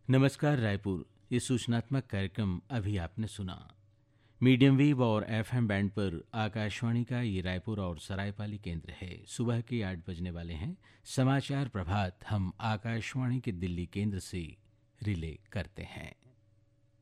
नमस्कार रायपुर। ये सूचनात्मक कार्यक्रम अभी आपने सुना। मीडियम वेव और एफएम बैंड पर आकाशवाणी का ये रायपुर और सरायपाली केंद्र है। सुबह के 8 बजने वाले हैं। समाचार प्रभात हम आकाशवाणी के दिल्ली केंद्र से रिले करते हैं।